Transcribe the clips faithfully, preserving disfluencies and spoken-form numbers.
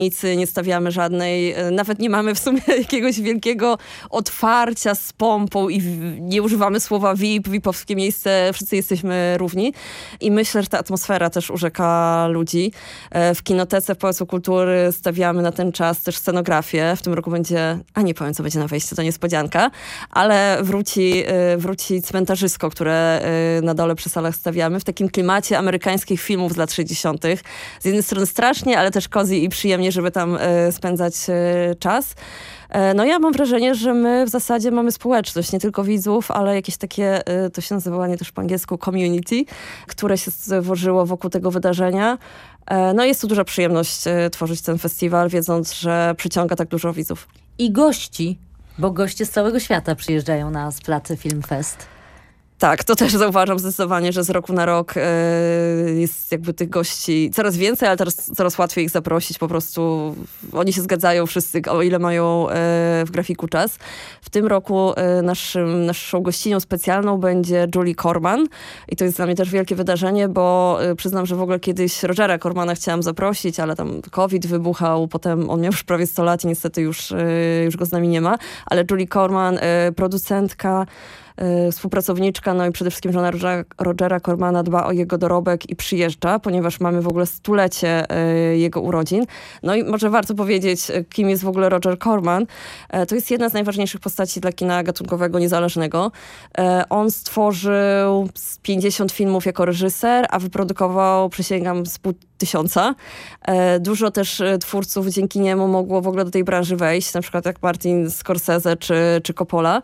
Nic nie stawiamy żadnej, nawet nie mamy w sumie jakiegoś wielkiego otwarcia z pompą i nie używamy słowa V I P, V I P-owskie miejsce, wszyscy jesteśmy równi. I myślę, że ta atmosfera też urzeka ludzi. W Kinotece, w Pałacu Kultury stawiamy na ten czas też scenografię. W tym roku będzie, a nie powiem co będzie na wejściu, to niespodzianka, ale wróci, wróci cmentarzysko, które na dole przy salach stawiamy w takim klimacie amerykańskich filmów z lat sześćdziesiątych. Z jednej strony strasznie, ale też cozy i przyjemnie, żeby tam y, spędzać y, czas. E, no ja mam wrażenie, że my w zasadzie mamy społeczność, nie tylko widzów, ale jakieś takie, y, to się nazywa nie też po angielsku community, które się stworzyło wokół tego wydarzenia. E, no jest to duża przyjemność y, tworzyć ten festiwal, wiedząc, że przyciąga tak dużo widzów. I gości, bo goście z całego świata przyjeżdżają na Splat Film Fest. Tak, to też zauważam zdecydowanie, że z roku na rok e, jest jakby tych gości coraz więcej, ale teraz coraz łatwiej ich zaprosić. Po prostu oni się zgadzają wszyscy, o ile mają e, w grafiku czas. W tym roku e, naszym, naszą gościnią specjalną będzie Julie Corman i to jest dla mnie też wielkie wydarzenie, bo e, przyznam, że w ogóle kiedyś Rogera Cormana chciałam zaprosić, ale tam COVID wybuchał, potem on miał już prawie sto lat i niestety już, e, już go z nami nie ma. Ale Julie Corman, e, producentka, współpracowniczka, no i przede wszystkim żona Rogera Cormana dba o jego dorobek i przyjeżdża, ponieważ mamy w ogóle stulecie jego urodzin. No i może warto powiedzieć, kim jest w ogóle Roger Corman. To jest jedna z najważniejszych postaci dla kina gatunkowego niezależnego. On stworzył pięćdziesiąt filmów jako reżyser, a wyprodukował, przysięgam, z pół tysiąca. Dużo też twórców dzięki niemu mogło w ogóle do tej branży wejść, na przykład jak Martin Scorsese czy, czy Coppola.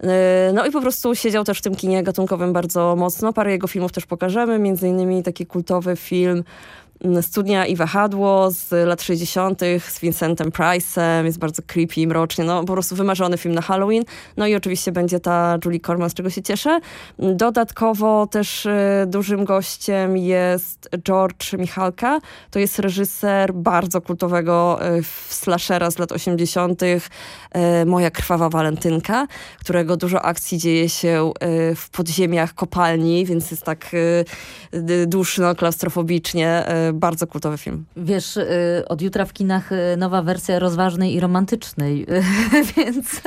No i po prostu siedział też w tym kinie gatunkowym bardzo mocno. Parę jego filmów też pokażemy, między innymi taki kultowy film Studnia i wahadło z lat sześćdziesiątych z Vincentem Price'em. Jest bardzo creepy, mrocznie. No po prostu wymarzony film na Halloween. No i oczywiście będzie ta Julie Corman, z czego się cieszę. Dodatkowo też y, dużym gościem jest George Michalka. To jest reżyser bardzo kultowego y, slashera z lat osiemdziesiątych. Y, Moja krwawa walentynka, którego dużo akcji dzieje się y, w podziemiach kopalni, więc jest tak y, y, duszno, klaustrofobicznie. Y, Bardzo kultowy film. Wiesz, y, od jutra w kinach y, nowa wersja rozważnej i romantycznej, y, więc...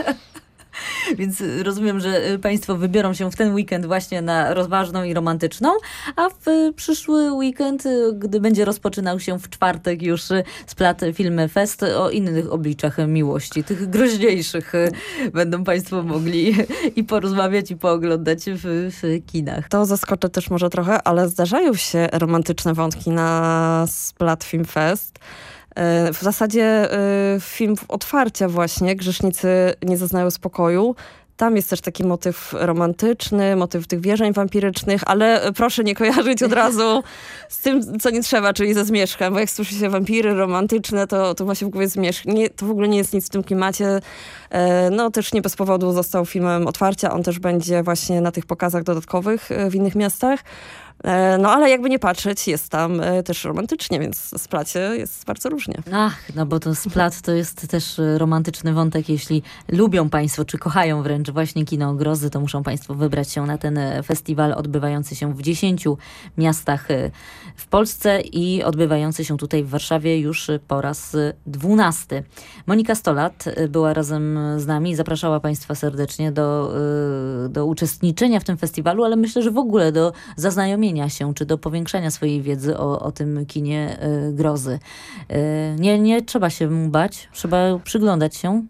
Więc rozumiem, że państwo wybiorą się w ten weekend właśnie na rozważną i romantyczną, a w przyszły weekend, gdy będzie rozpoczynał się w czwartek już Splat Film Fest, o innych obliczach miłości, tych groźniejszych, będą państwo mogli i porozmawiać, i pooglądać w, w kinach. To zaskoczę też może trochę, ale zdarzają się romantyczne wątki na Splat Film Fest. W zasadzie film otwarcia właśnie, Grzesznicy nie zaznają spokoju. Tam jest też taki motyw romantyczny, motyw tych wierzeń wampirycznych, ale proszę nie kojarzyć od razu z tym, co nie trzeba, czyli ze Zmierzchem, bo jak słyszy się wampiry romantyczne, to, to ma się w głowie Zmierzch. Nie, to w ogóle nie jest nic w tym klimacie. No też nie bez powodu został filmem otwarcia. On też będzie właśnie na tych pokazach dodatkowych w innych miastach. No ale jakby nie patrzeć, jest tam też romantycznie, więc w Splacie jest bardzo różnie. Ach, no bo to Splat to jest też romantyczny wątek. Jeśli lubią państwo, czy kochają wręcz właśnie kino grozy, to muszą państwo wybrać się na ten festiwal odbywający się w dziesięciu miastach w Polsce i odbywający się tutaj w Warszawie już po raz dwunasty. Monika Stolat była razem z nami, zapraszała państwa serdecznie do, do uczestniczenia w tym festiwalu, ale myślę, że w ogóle do zaznajomienia się, czy do powiększania swojej wiedzy o, o tym kinie y, grozy. Y, nie, nie trzeba się mu bać, trzeba przyglądać się.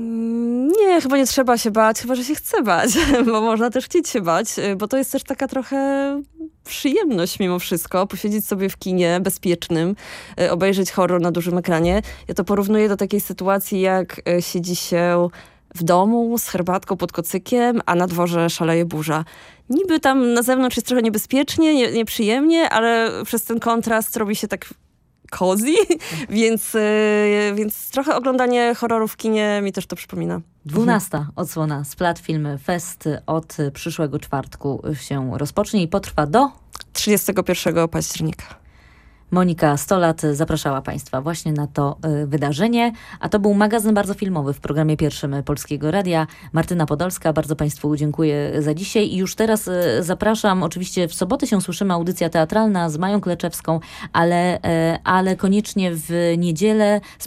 Nie, chyba nie trzeba się bać, chyba że się chce bać, bo można też chcieć się bać, bo to jest też taka trochę przyjemność mimo wszystko, posiedzieć sobie w kinie bezpiecznym, obejrzeć horror na dużym ekranie. Ja to porównuję do takiej sytuacji, jak siedzi się w domu z herbatką pod kocykiem, a na dworze szaleje burza. Niby tam na zewnątrz jest trochę niebezpiecznie, nie, nieprzyjemnie, ale przez ten kontrast robi się tak cozy, więc, yy, więc trochę oglądanie horroru w kinie mi też to przypomina. Dwunasta odsłona Splat Film Fest od przyszłego czwartku się rozpocznie i potrwa do trzydziestego pierwszego października. Monika Stolat zapraszała państwa właśnie na to y, wydarzenie, a to był magazyn bardzo filmowy w programie pierwszym Polskiego Radia. Martyna Podolska, bardzo państwu dziękuję za dzisiaj i już teraz y, zapraszam, oczywiście w sobotę się słyszymy, audycja teatralna z Mają Kleczewską, ale, y, ale koniecznie w niedzielę